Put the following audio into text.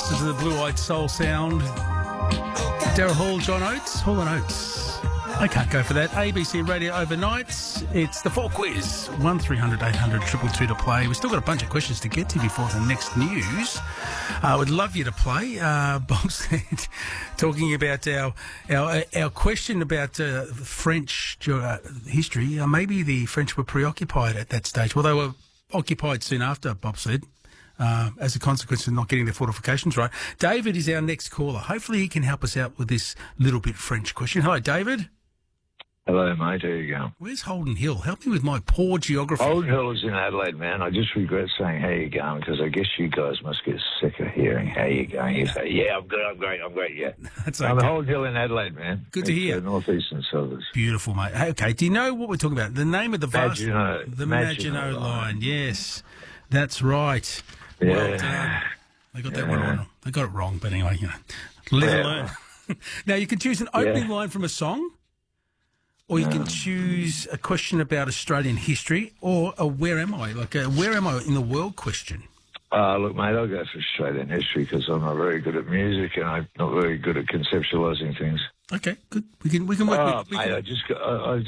This is the Blue-Eyed Soul sound. Daryl Hall, John Oates, Hall and Oates. I can't go for that. ABC Radio Overnights. It's the Fall Quiz. 1300 800 222 to play. We've still got a bunch of questions to get to before the next news. I would love you to play. Bob said, talking about our question about French history. Maybe the French were preoccupied at that stage. Well, they were occupied soon after, Bob said. As a consequence of not getting their fortifications right. David is our next caller. Hopefully he can help us out with this little bit French question. Hello, David. Hello, mate. How you going? Where's Holden Hill? Help me with my poor geography. Holden Hill is in Adelaide, man. I just regret saying how you going because I guess you guys must get sick of hearing how you going. You say, yeah, I'm good, I'm great, yeah. That's okay. I'm Holden Hill in Adelaide, man. Good to hear. Northeastern suburbs. Beautiful, mate. Okay, do you know what we're talking about? The name of the vast... The Maginot Line, yes. That's right. Yeah. Well done. They got that one wrong. They got it wrong, but anyway, live and learn. Now, you can choose an opening line from a song, or you can choose a question about Australian history, or a where am I? Like a where am I in the world question. Look, mate, I'll go for Australian history because I'm not very good at music and I'm not very good at conceptualising things. Okay, good. We can work with... Mate, I